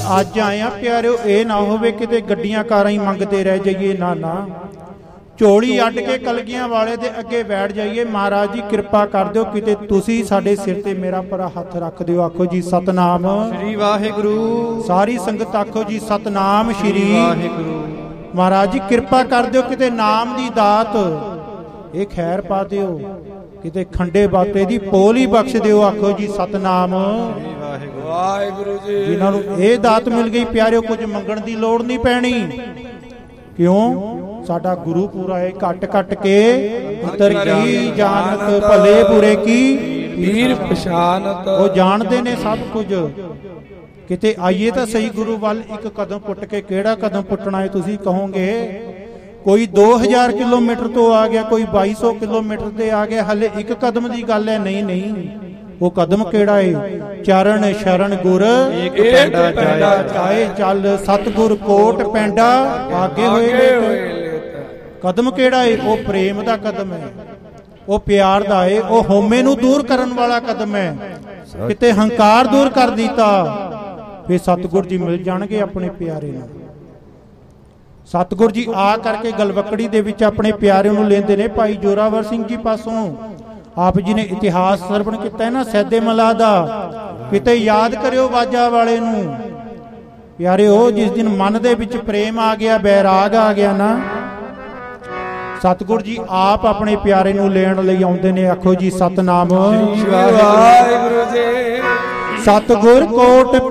अज आया प्यारिओ, ये ना होवे किते गड्डियां कारां ही मंगते रह जाइए। ना ना, झोली अड्ड के कलगियां वाले दे अगे बैठ जाइए। महाराज जी कृपा कर दिओ, किते तुसी साडे सिर ते मेरा भरा हथ रख दिओ। आखो जी सतनाम श्री वाहिगुरु। सारी संगत आखो जी सतनाम श्री वाहिगुरु। महाराज जी कृपा कर दिओ, किते नाम दी दात ये खैर पा दिओ, किते खंडे बाटे दी पोल ही बख्श दिओ। आखो जी सतनाम वाहिगुरु जी। जिन्हां नूं ये दात मिल गई प्यारिओ, कुछ मंगण दी लोड़ नहीं पैनी। क्यों? साडा गुरु पूरा है। कट कट के पुत्र की जानत, भले बुरे की वीर पछानत। वो जानते ने सब कुछ। किते आइए तो सही गुरु वाल एक कदम पुट के, केड़ा कदम पुटना है तुसी कहोगे? कोई 2000 किलोमीटर तो आ गया, कोई 2200 किलोमीटर से आ गया, हले एक कदम की गल है। नहीं नहीं, वो कदम केड़ा है? चरण शरण गुर एक पैंडा चाहे चल, सतगुर कोट पैंडा आगे होए। कदम केड़ा है? वो प्रेम का कदम है, वो प्यार का है, वो होमे नूं दूर करन वाला कदम है। किते हंकार दूर कर दीता, फिर सतगुर जी मिल जाणगे अपने प्यारे नूं। सतगुर जी आ करके गलवकड़ी दे विच अपने प्यारे नूं लेंदे ने। भाई जोरावर सिंह जी पासों आप जी ने इतिहास सरवण किया है ना सैदे मलाह दा, किते याद करियो वाजा वाले नूं प्यारे हो। जिस दिन मन दे विच प्रेम आ गया, बैराग आ गया ना, सतगुर जी आप अपने प्यारे नूं लेण लई आउंदे ने। आखो जी सतनाम वाहिगुरु जी। सतगुर कोट